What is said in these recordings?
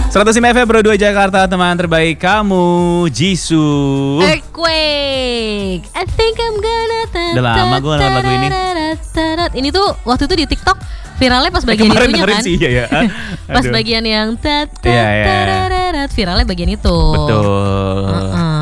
105 FM Bro 2 Jakarta, teman terbaik kamu, Jisoo. Earthquake. I think I'm gonna. Udah lama gue denger lagu ini. Ini tuh waktu itu di TikTok viralnya pas bagian kemarin itunya kan. Sih, ya. Pas bagian yang viralnya bagian itu. Betul.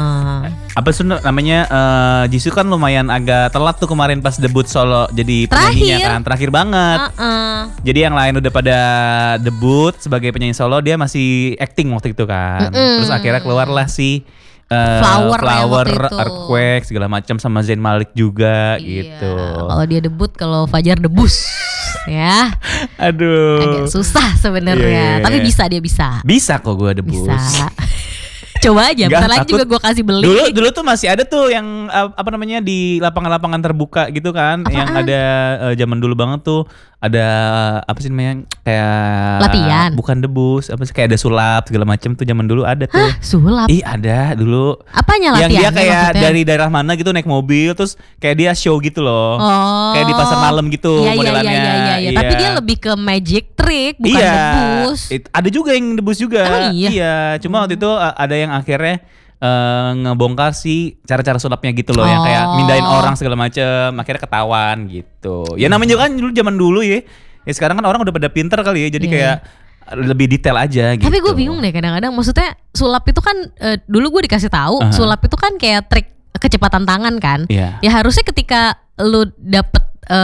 Apa sih namanya, Jisoo kan lumayan agak telat tuh kemarin pas debut solo jadi penyanyinya kan, terakhir banget. Jadi yang lain udah pada debut sebagai penyanyi solo, dia masih acting waktu itu kan. Terus akhirnya keluarlah si Flower, Earthquake segala macam sama Zayn Malik juga gitu. Kalau dia debut, kalau Fajar debus ya. Aduh. Agak susah sebenarnya, tapi bisa dia bisa. Bisa kok gue debus. Bisa. Coba aja, bentar lagi juga gue kasih beli. Dulu tuh masih ada tuh yang apa namanya di lapangan-lapangan terbuka gitu kan. Apaan? Yang ada zaman dulu banget tuh ada apa sih namanya, kayak latihan. Bukan debus, apa sih, kayak ada sulap segala macam tuh zaman dulu ada tuh. Hah, sulap? Ih, ada dulu. Apanya latihan? Yang dia kayak maksudnya? Dari daerah mana gitu naik mobil terus kayak dia show gitu loh. Kayak di pasar malam gitu modelannya. Iya. Tapi dia lebih ke magic trick, bukan debus. Ada juga yang debus juga. Oh, iya. Iya, cuma waktu itu ada yang akhirnya ngebongkar sih cara-cara sulapnya gitu loh, yang kayak mindahin orang segala macem, akhirnya ketahuan gitu. Ya namanya juga kan dulu zaman dulu ya sekarang kan orang udah pada pinter kali ya, jadi kayak lebih detail aja gitu. Tapi gue bingung deh kadang-kadang, maksudnya sulap itu kan dulu gue dikasih tahu sulap itu kan kayak trik kecepatan tangan kan. Ya harusnya ketika lu dapet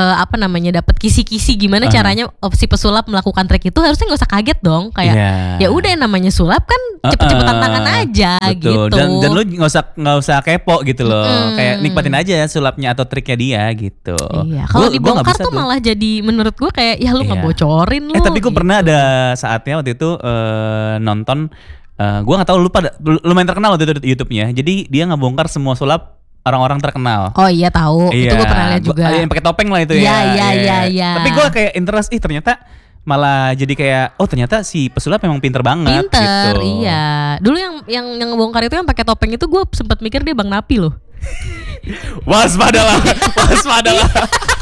dapat kisi-kisi gimana caranya si pesulap melakukan trik itu, harusnya nggak usah kaget dong, kayak ya udah namanya sulap kan cepet-cepetan tangan aja. Betul. Gitu. Dan lu nggak usah kepo gitu loh, kayak nikmatin aja sulapnya atau triknya dia gitu. Iya. Kalau dibongkar tuh malah jadi menurut gue kayak ya lu ngebocorin lu. Tapi gue gitu. Pernah ada saatnya waktu itu nonton, gue nggak tahu, lumayan terkenal waktu itu di YouTube-nya. Jadi dia ngebongkar semua sulap orang-orang terkenal. Oh iya tahu, itu gue pernah lihat juga. Yang pakai topeng lah itu ya. Iya. Tapi gue kayak interest, ternyata malah jadi kayak ternyata si pesulap memang pinter banget. Pinter, gitu. iya. Dulu yang ngebongkar itu yang pakai topeng itu gue sempat mikir dia Bang Napi loh. Waspadalah.